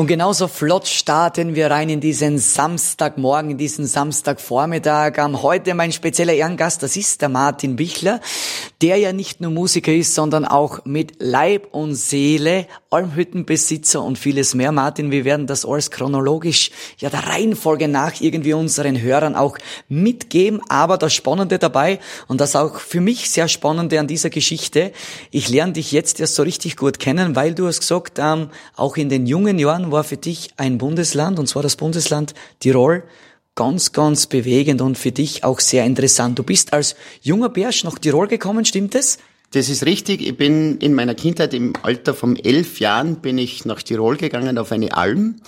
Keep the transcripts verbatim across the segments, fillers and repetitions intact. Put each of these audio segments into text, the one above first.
Und genauso flott starten wir rein in diesen Samstagmorgen, in diesen Samstagvormittag. Ähm, heute mein spezieller Ehrengast, das ist der Martin Bichler, der ja nicht nur Musiker ist, sondern auch mit Leib und Seele Almhüttenbesitzer und vieles mehr. Martin, wir werden das alles chronologisch, ja der Reihenfolge nach irgendwie unseren Hörern auch mitgeben. Aber das Spannende dabei und das auch für mich sehr Spannende an dieser Geschichte, ich lerne dich jetzt erst so richtig gut kennen, weil du hast gesagt, ähm, auch in den jungen Jahren war für dich ein Bundesland, und zwar das Bundesland Tirol, ganz, ganz bewegend und für dich auch sehr interessant. Du bist als junger Bursch nach Tirol gekommen, stimmt es? Das ist richtig. Ich bin in meiner Kindheit im Alter von elf Jahren bin ich nach Tirol gegangen auf eine Alm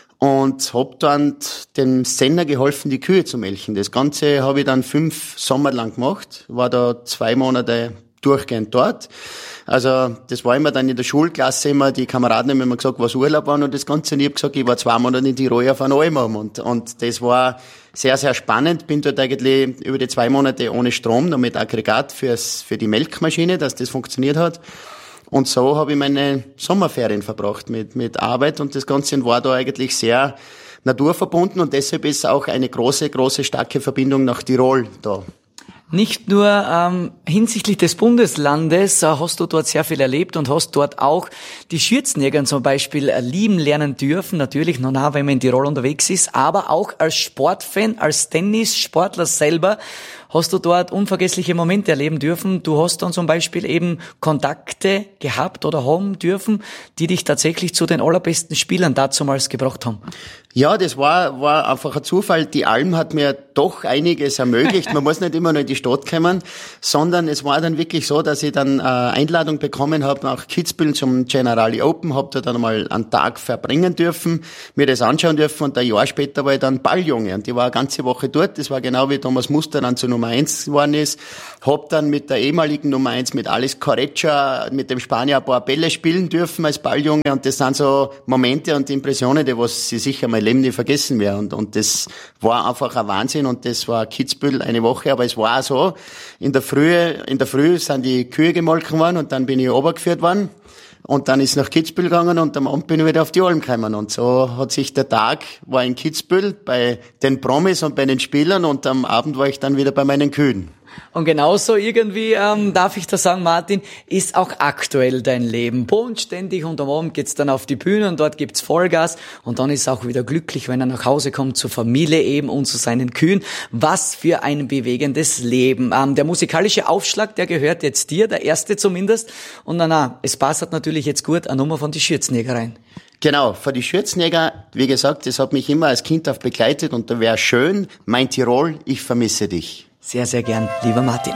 und habe dann dem Senner geholfen, die Kühe zu melken. Das Ganze habe ich dann fünf Sommer lang gemacht, war da zwei Monate durchgehend dort. Also das war immer dann in der Schulklasse immer, die Kameraden haben immer gesagt, was Urlaub war und das Ganze. Und ich habe gesagt, ich war zwei Monate in Tirol auf einer Alm und, und das war sehr, sehr spannend. Bin dort eigentlich über die zwei Monate ohne Strom, noch mit Aggregat fürs, für die Melkmaschine, dass das funktioniert hat. Und so habe ich meine Sommerferien verbracht mit, mit Arbeit und das Ganze war da eigentlich sehr naturverbunden und deshalb ist auch eine große, große, starke Verbindung nach Tirol da. Nicht nur ähm, hinsichtlich des Bundeslandes äh, hast du dort sehr viel erlebt und hast dort auch die Schürzenjäger zum Beispiel äh, lieben lernen dürfen, natürlich noch nah, wenn man in Tirol unterwegs ist, aber auch als Sportfan, als Tennissportler selber hast du dort unvergessliche Momente erleben dürfen. Du hast dann zum Beispiel eben Kontakte gehabt oder haben dürfen, die dich tatsächlich zu den allerbesten Spielern dazumals gebracht haben. Ja, das war war einfach ein Zufall. Die Alm hat mir doch einiges ermöglicht. Man muss nicht immer nur in die Stadt kommen, sondern es war dann wirklich so, dass ich dann äh, Einladung bekommen habe nach Kitzbühel zum Generali Open, habe da dann mal einen Tag verbringen dürfen, mir das anschauen dürfen und ein Jahr später war ich dann Balljunge und ich war eine ganze Woche dort. Das war genau wie Thomas Muster dann zur Nummer eins geworden ist. Hab dann mit der ehemaligen Nummer eins, mit Alex Corretja, mit dem Spanier ein paar Bälle spielen dürfen als Balljunge und das sind so Momente und Impressionen, die was sie sicher mein Leben nicht vergessen werden. Und, und das war einfach ein Wahnsinn und das war Kitzbühel eine Woche, aber es war auch so, in der Früh, in der Früh sind die Kühe gemolken worden und dann bin ich runtergeführt worden und dann ist nach Kitzbühel gegangen und am Abend bin ich wieder auf die Alm gekommen und so hat sich der Tag, war in Kitzbühel bei den Promis und bei den Spielern und am Abend war ich dann wieder bei meinen Kühen. Und genauso irgendwie, ähm, darf ich das sagen, Martin, ist auch aktuell dein Leben. Bodenständig und am Abend geht's dann auf die Bühne und dort gibt's Vollgas und dann ist er auch wieder glücklich, wenn er nach Hause kommt zur Familie eben und zu seinen Kühen. Was für ein bewegendes Leben. Ähm, der musikalische Aufschlag, der gehört jetzt dir, der erste zumindest. Und na, na, es passt natürlich jetzt gut eine Nummer von die Schürzenjäger rein. Genau, für die Schürzenjäger, wie gesagt, das hat mich immer als Kind auf begleitet und da wäre schön, mein Tirol, ich vermisse dich. Sehr, sehr gern, lieber Martin.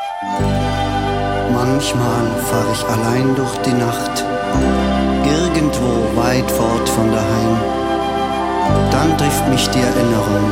Manchmal fahre ich allein durch die Nacht, irgendwo weit fort von daheim. Dann trifft mich die Erinnerung